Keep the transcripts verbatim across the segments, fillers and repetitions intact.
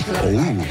Oh.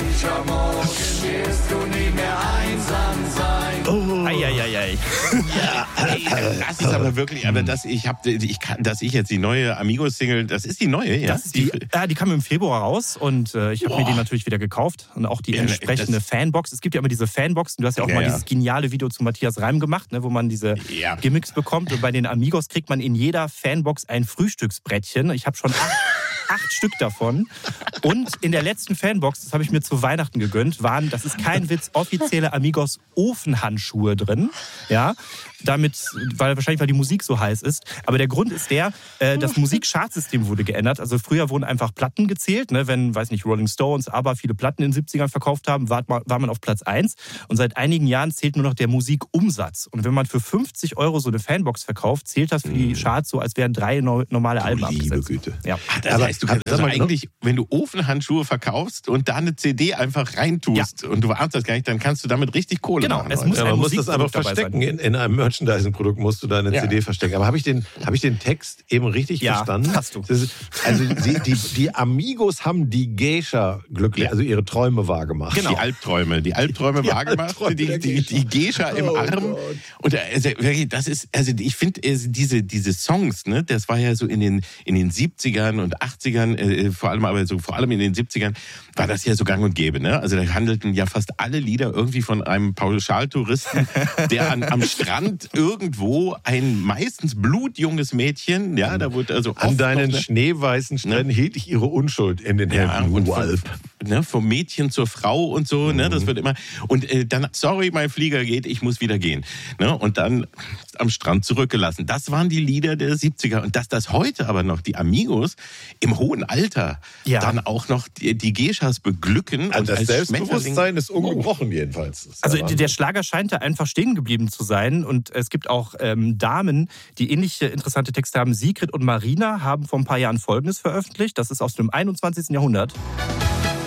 Morgen wirst du nie mehr einsam sein. Oh. Eieiei. Ja, das ist aber wirklich, aber dass ich habe, ich kann, dass ich jetzt die neue Amigos-Single, das ist die neue, ja? Das ist die, ja, die kam im Februar raus und äh, ich habe mir die natürlich wieder gekauft und auch die Ja, entsprechende das- Fanbox. Es gibt ja immer diese Fanboxen, du hast ja auch Ja, mal ja. dieses geniale Video zu Matthias Reim gemacht, ne, wo man diese Ja. Gimmicks bekommt und bei den Amigos kriegt man in jeder Fanbox ein Frühstücksbrettchen. Ich habe schon acht, acht Stück davon und in der letzten Fanbox, das habe ich mir zu Weihnachten gegönnt, waren, das ist kein Witz, offizielle Amigos Ofenhandschuhe drin, ja, damit, weil wahrscheinlich weil die Musik so heiß ist, aber der Grund ist der, äh, das Musikchartsystem wurde geändert, also früher wurden einfach Platten gezählt, ne, wenn, weiß nicht, Rolling Stones, aber viele Platten in den siebzigern verkauft haben, war, war man auf Platz eins und seit einigen Jahren zählt nur noch der Musikumsatz und wenn man für fünfzig Euro so eine Fanbox verkauft, zählt das für die Charts so, als wären drei no- normale Alben Liebe abgesetzt. Güte. Ja. Ach, das Aber- heißt, du kannst aber also sag mal, eigentlich, wenn du Ofenhandschuhe verkaufst und da eine C D einfach reintust und du ahnst das gar nicht, dann kannst du damit richtig Kohle Genau, machen. es heute. muss Ja, ein man muss das Musikprodukt aber dabei verstecken. sein. In, in einem Merchandising-Produkt musst du deine Ja. C D verstecken. Aber habe ich, den, hab ich den Text eben richtig Ja, verstanden? hast du. Das ist, also die, die, die Amigos haben die Geisha glücklich, Ja. also ihre Träume wahrgemacht. Genau. Die Albträume, die Albträume Die wahrgemacht, Albträume die, der die, die Gescha im Oh Arm. Gott. Und also, wirklich, das ist, also ich finde, äh, diese, diese Songs, ne, das war ja so in den, in den siebzigern und achtzigern, äh, vor allem aber so, vor allem in den siebzigern, war das ja so gang und gäbe, ne? Also da handelten ja fast alle Lieder irgendwie von einem Pauschaltouristen, der an, am Strand irgendwo ein meistens blutjunges Mädchen, ja, da wurde also An oft deinen noch, ne, schneeweißen Stränden hielt ich ihre Unschuld in den ja, Händen. und Wolf. vom, ne, vom Mädchen zur Frau und so, ne, das wird immer, und äh, dann, sorry, mein Flieger geht, ich muss wieder gehen, ne, und dann am Strand zurückgelassen. Das waren die Lieder der siebziger und dass das heute aber noch die Amigos im hohen Alter Ja. dann auch noch die, die Geschas beglücken Also und das als Selbstbewusstsein ist Schmetterling- ungebrochen jedenfalls. Das ist Also aber- der Schlager scheint da einfach stehen geblieben zu sein und es gibt auch ähm, Damen, die ähnliche interessante Texte haben. Sigrid und Marina haben vor ein paar Jahren Folgendes veröffentlicht. Das ist aus dem einundzwanzigsten Jahrhundert.